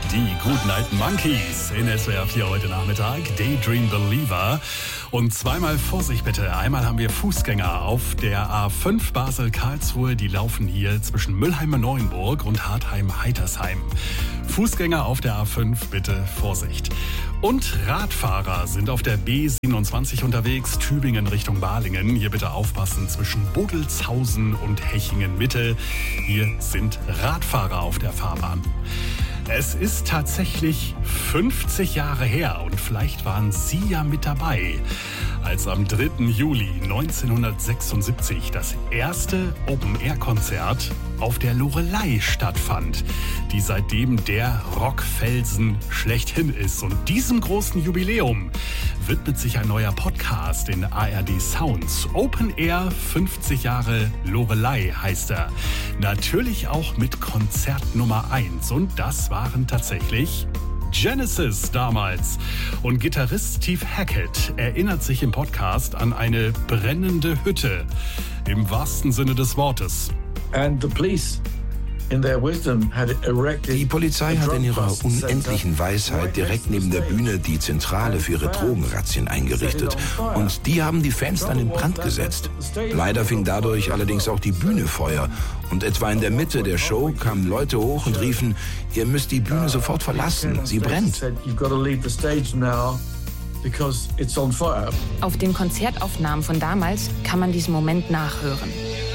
Die guten alten Monkeys in SWR 4 heute Nachmittag. Daydream Believer. Und zweimal Vorsicht bitte. Einmal haben wir Fußgänger auf der A5 Basel-Karlsruhe. Die laufen hier zwischen Müllheim-Neuenburg und Hartheim-Heitersheim. Fußgänger auf der A5, bitte Vorsicht. Und Radfahrer sind auf der B27 unterwegs, Tübingen Richtung Balingen. Hier bitte aufpassen zwischen Bodelshausen und Hechingen-Mitte. Hier sind Radfahrer auf der Fahrbahn. Es ist tatsächlich 50 Jahre her und vielleicht waren Sie ja mit dabei, als am 3. Juli 1976 das erste Open-Air-Konzert auf der Loreley stattfand, die seitdem der Rockfelsen schlechthin ist. Und diesem großen Jubiläum widmet sich ein neuer Podcast in ARD Sounds. Open Air 50 Jahre Loreley heißt er. Natürlich auch mit Konzert Nummer 1. Und das waren tatsächlich Genesis damals. Und Gitarrist Steve Hackett erinnert sich im Podcast an eine brennende Hütte. Im wahrsten Sinne des Wortes. Die Polizei hat in ihrer unendlichen Weisheit direkt neben der Bühne die Zentrale für ihre Drogenrazzien eingerichtet. Und die haben die Fans dann in Brand gesetzt. Leider fing dadurch allerdings auch die Bühne Feuer. Und etwa in der Mitte der Show kamen Leute hoch und riefen, ihr müsst die Bühne sofort verlassen, sie brennt. Auf den Konzertaufnahmen von damals kann man diesen Moment nachhören.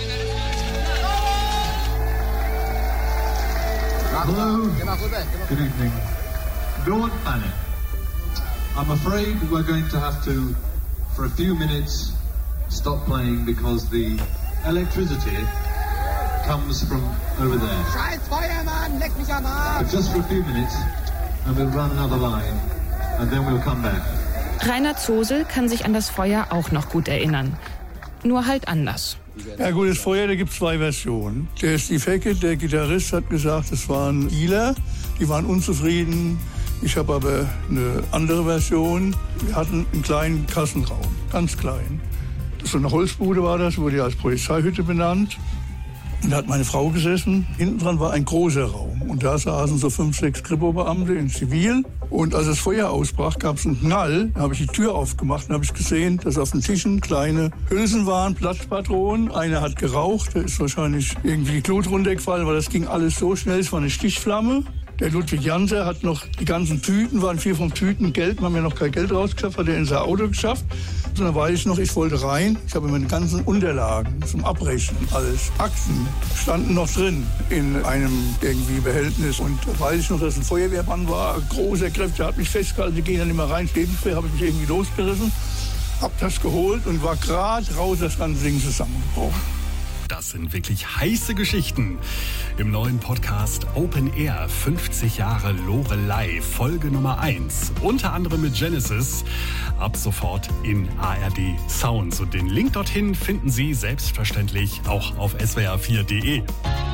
Hello, good evening. Don't panic. I'm afraid we're going to have to, for a few minutes, stop playing because the electricity comes from over there. Scheiß Feuermann, leck mich am Arsch! But just for a few minutes, and we'll run another line, and then we'll come back. Rainer Zosel kann sich an das Feuer auch noch gut erinnern. Nur halt anders. Ja gut, das Feuer, da gibt es 2 Versionen. Der Steve Hackett, der Gitarrist, hat gesagt, es waren Dealer, die waren unzufrieden. Ich habe aber eine andere Version. Wir hatten einen kleinen Kassenraum, ganz klein. So eine Holzbude war das, wurde ja als Polizeihütte benannt. Und da hat meine Frau gesessen. Hinten dran war ein großer Raum. Und da saßen so 5, 6 Kripo-Beamte in Zivil. Und als das Feuer ausbrach, gab es einen Knall. Da habe ich die Tür aufgemacht und habe ich gesehen, dass auf den Tischen kleine Hülsen waren, Platzpatronen. Einer hat geraucht, da ist wahrscheinlich irgendwie Glut runtergefallen, weil das ging alles so schnell. Es war eine Stichflamme. Der Ludwig Janser hat noch die ganzen Tüten, waren 4 von Tüten Geld, wir haben ja noch kein Geld rausgeschafft, hat er in sein Auto geschafft. Und dann weiß ich noch, ich wollte rein, ich habe meine ganzen Unterlagen zum Abrechnen, alles. Akten standen noch drin in einem irgendwie Behältnis. Und da weiß ich noch, dass ein Feuerwehrmann war, großer Kräfte, der hat mich festgehalten, die gehen dann immer rein, steht nicht mehr, habe ich mich irgendwie losgerissen, hab das geholt und war gerade raus, das ganze Ding zusammengebrochen. Das sind wirklich heiße Geschichten. Im neuen Podcast Open Air 50 Jahre Loreley, Folge Nummer 1. Unter anderem mit Genesis. Ab sofort in ARD Sounds. Und den Link dorthin finden Sie selbstverständlich auch auf swr4.de.